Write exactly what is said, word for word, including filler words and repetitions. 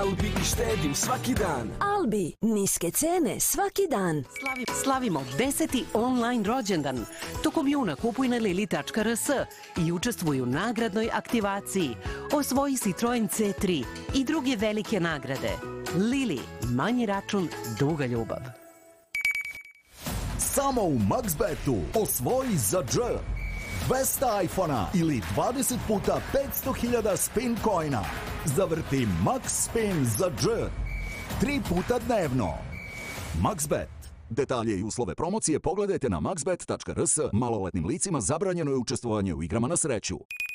Albi i štedim svaki dan. Albi, niske cene svaki dan. Slavi, slavimo deseti online rođendan. Tokom juna kupuj na lili tačka r s i učestvuj u nagradnoj aktivaciji. Osvoji Citroen C tri i druge velike nagrade. Lili, manji račun, duga ljubav. Samo u Maxbetu osvoji za dž dvesta iPhona ili dvadeset puta petsto hiljada spin coina. Zavrti Max Spin za dž tri puta dnevno. Maxbet. Detalje i uslove promocije pogledajte na maxbet tačka r s. Maloletnim licima zabranjeno je učestvovanje u igrama na sreću.